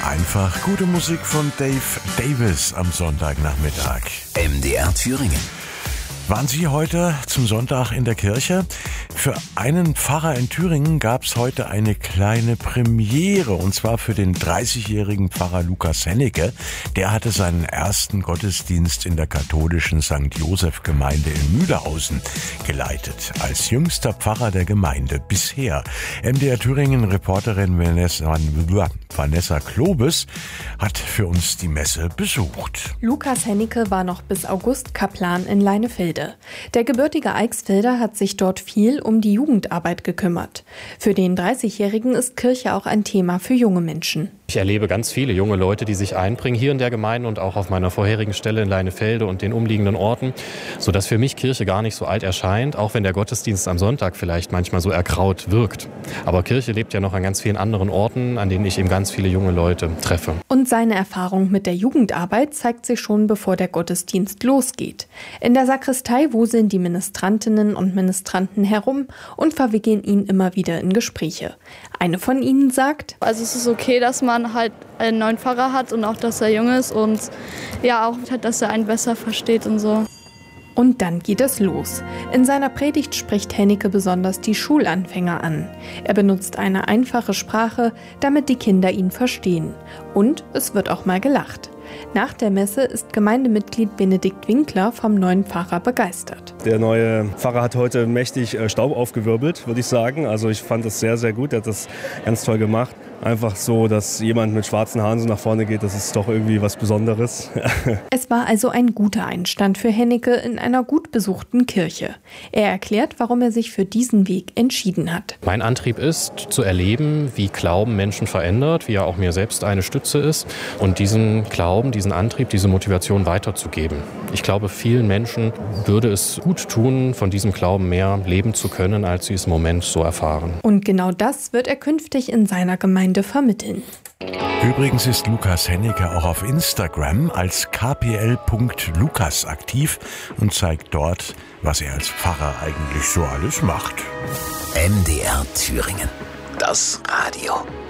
Einfach gute Musik von Dave Davis am Sonntagnachmittag. MDR Thüringen. Waren Sie heute zum Sonntag in der Kirche? Für einen Pfarrer in Thüringen gab es heute eine kleine Premiere, und zwar für den 30-jährigen Pfarrer Lukas Hennecke. Der hatte seinen ersten Gottesdienst in der katholischen St. Joseph-Gemeinde in Mühlhausen geleitet, als jüngster Pfarrer der Gemeinde bisher. MDR Thüringen-Reporterin Vanessa Klobes hat für uns die Messe besucht. Lukas Hennecke war noch bis August Kaplan in Leinefelde. Der gebürtige Eichsfelder hat sich dort viel um die Jugendarbeit gekümmert. Für den 30-Jährigen ist Kirche auch ein Thema für junge Menschen. Ich erlebe ganz viele junge Leute, die sich einbringen hier in der Gemeinde und auch auf meiner vorherigen Stelle in Leinefelde und den umliegenden Orten, sodass für mich Kirche gar nicht so alt erscheint, auch wenn der Gottesdienst am Sonntag vielleicht manchmal so ergraut wirkt. Aber Kirche lebt ja noch an ganz vielen anderen Orten, an denen ich eben ganz viele junge Leute treffe. Und seine Erfahrung mit der Jugendarbeit zeigt sich schon, bevor der Gottesdienst losgeht. In der Sakristei wuseln die Ministrantinnen und Ministranten herum und verwickeln ihn immer wieder in Gespräche. Eine von ihnen sagt: Also es ist okay, dass man halt einen neuen Pfarrer hat und auch, dass er jung ist und ja auch, dass er einen besser versteht und so. Und dann geht es los. In seiner Predigt spricht Hennecke besonders die Schulanfänger an. Er benutzt eine einfache Sprache, damit die Kinder ihn verstehen. Und es wird auch mal gelacht. Nach der Messe ist Gemeindemitglied Benedikt Winkler vom neuen Pfarrer begeistert. Der neue Pfarrer hat heute mächtig Staub aufgewirbelt, würde ich sagen. Also ich fand das sehr, sehr gut. Er hat das ganz toll gemacht. Einfach so, dass jemand mit schwarzen Haaren so nach vorne geht, das ist doch irgendwie was Besonderes. Es war also ein guter Einstand für Hennecke in einer gut besuchten Kirche. Er erklärt, warum er sich für diesen Weg entschieden hat. Mein Antrieb ist, zu erleben, wie Glauben Menschen verändert, wie er auch mir selbst eine Stütze ist, und diesen Glauben, diesen Antrieb, diese Motivation weiterzugeben. Ich glaube, vielen Menschen würde es gut tun, von diesem Glauben mehr leben zu können, als sie es im Moment so erfahren. Und genau das wird er künftig in seiner Gemeinde vermitteln. Übrigens ist Lukas Hennecke auch auf Instagram als kpl.lukas aktiv und zeigt dort, was er als Pfarrer eigentlich so alles macht. MDR Thüringen. Das Radio.